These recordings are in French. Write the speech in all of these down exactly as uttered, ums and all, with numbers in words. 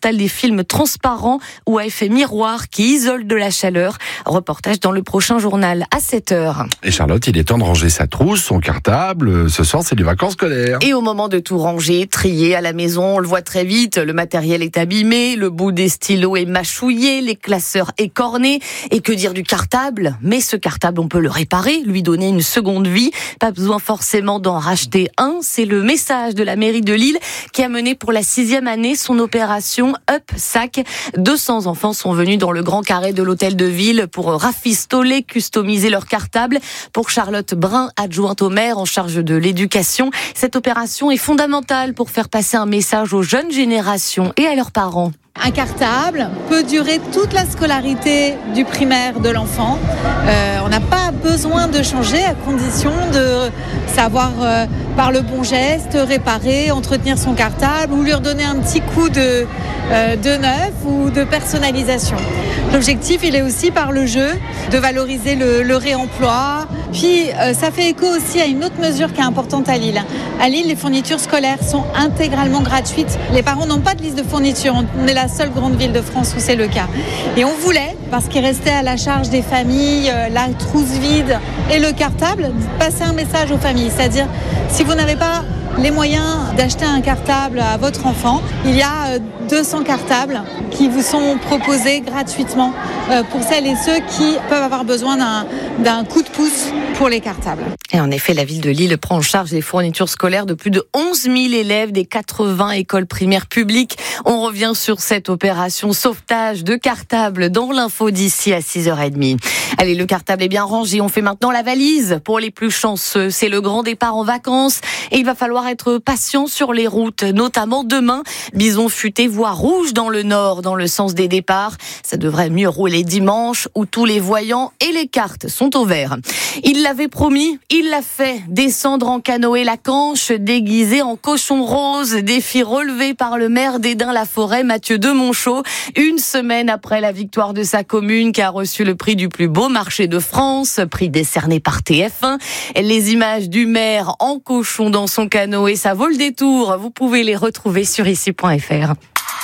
s'installent des films transparents ou à effet miroir qui isolent de la chaleur. Reportage dans le prochain journal à sept heures. Et Charlotte, il est temps de ranger sa trousse, son cartable. Ce soir, c'est les vacances scolaires. Et au moment de tout ranger, trier à la maison, on le voit très vite, le matériel est abîmé, le bout des stylos est mâchouillé, les classeurs écornés. Et que dire du cartable ? Mais ce cartable, on peut le réparer, lui donner une seconde vie. Pas besoin forcément d'en racheter un. C'est le message de la mairie de Lille qui a mené pour la sixième année son opération Up Sac. deux cents enfants sont venus dans le grand carré de l'hôtel de ville pour rafistoler, customiser leur cartable. Pour Charlotte Brun, adjointe au maire en charge de l'éducation, cette opération est fondamentale pour faire passer un message aux jeunes générations et à leurs parents. Un cartable peut durer toute la scolarité du primaire de l'enfant. Euh, on n'a pas besoin de changer à condition de savoir euh, par le bon geste réparer, entretenir son cartable ou lui redonner un petit coup de, euh, de neuf ou de personnalisation. L'objectif, il est aussi par le jeu de valoriser le, le réemploi. Puis euh, ça fait écho aussi à une autre mesure qui est importante à Lille. À Lille, les fournitures scolaires sont intégralement gratuites. Les parents n'ont pas de liste de fournitures. On est la seule grande ville de France où c'est le cas. Et on voulait, parce qu'il restait à la charge des familles, euh, la trousse vide et le cartable, passer un message aux familles. C'est-à-dire, si vous n'avez pas les moyens d'acheter un cartable à votre enfant, il y a deux cents cartables qui vous sont proposés gratuitement pour celles et ceux qui peuvent avoir besoin d'un, d'un coup de pouce pour les cartables. Et en effet, la ville de Lille prend en charge les fournitures scolaires de plus de onze mille élèves des quatre-vingts écoles primaires publiques. On revient sur cette opération sauvetage de cartables dans l'info d'ici à six heures trente. Allez, le cartable est bien rangé. On fait maintenant la valise pour les plus chanceux. C'est le grand départ en vacances et il va falloir être patient sur les routes, notamment demain. Bison futé, voie rouge dans le nord, dans le sens des départs. Ça devrait mieux rouler dimanche où tous les voyants et les cartes sont au vert. Il l'avait promis, il l'a fait. Descendre en canoë la Canche, déguisé en cochon rose. Défi relevé par le maire d'Hédin-la-Forêt, Mathieu Demonchot. Une semaine après la victoire de sa commune qui a reçu le prix du plus beau marché de France, prix décerné par T F un. Les images du maire en cochon dans son canoë, ça vaut le détour. Vous pouvez les retrouver sur ici point f r.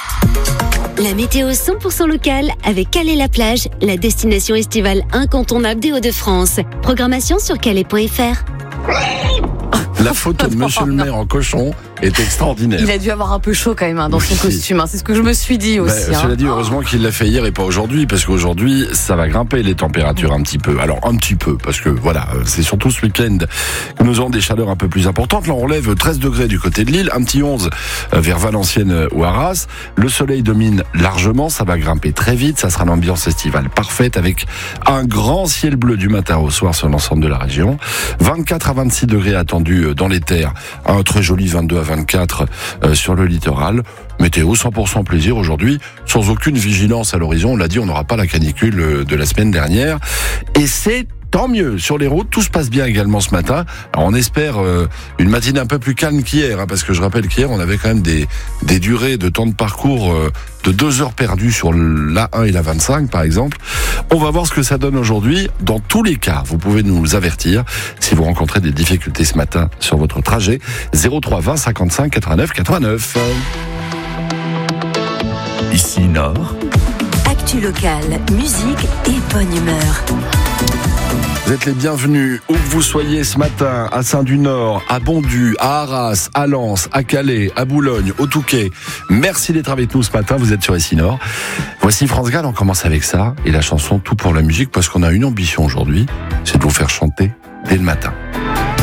La météo cent pour cent locale avec Calais-la-Plage, la destination estivale incontournable des Hauts-de-France. Programmation sur calais point f r. La photo de monsieur le maire en cochon est extraordinaire. Il a dû avoir un peu chaud quand même hein, dans son oui. costume. Hein. C'est ce que je me suis dit aussi. Bah, hein. Cela dit, heureusement qu'il l'a fait hier et pas aujourd'hui, parce qu'aujourd'hui, ça va grimper les températures un petit peu. Alors, un petit peu, parce que voilà, c'est surtout ce week-end que nous aurons des chaleurs un peu plus importantes. Là, on relève treize degrés du côté de Lille, un petit onze vers Valenciennes ou Arras. Le soleil domine largement, ça va grimper très vite. Ça sera l'ambiance estivale parfaite avec un grand ciel bleu du matin au soir sur l'ensemble de la région. vingt-quatre à vingt-six degrés attendus dans les terres, un très joli vingt-deux à vingt-quatre euh, sur le littoral. Météo cent pour cent plaisir aujourd'hui, sans aucune vigilance à l'horizon. On l'a dit, on n'aura pas la canicule de la semaine dernière. Et c'est tant mieux. Sur les routes, tout se passe bien également ce matin. Alors on espère euh, une matinée un peu plus calme qu'hier, hein, parce que je rappelle qu'hier, on avait quand même des, des durées de temps de parcours euh, de deux heures perdues sur l'A un et la vingt-cinq, par exemple. On va voir ce que ça donne aujourd'hui. Dans tous les cas, vous pouvez nous avertir si vous rencontrez des difficultés ce matin sur votre trajet. zéro trois vingt cinquante-cinq quatre-vingt-neuf quatre-vingt-neuf. Ici Nord. Actu locale, musique et bonne humeur. Vous êtes les bienvenus où que vous soyez ce matin, à Saint-du-Nord, à Bondu, à Arras, à Lens, à Calais, à Boulogne, au Touquet. Merci d'être avec nous ce matin, vous êtes sur ici Nord. Voici France Gall, on commence avec ça, et la chanson Tout pour la musique, parce qu'on a une ambition aujourd'hui, c'est de vous faire chanter dès le matin.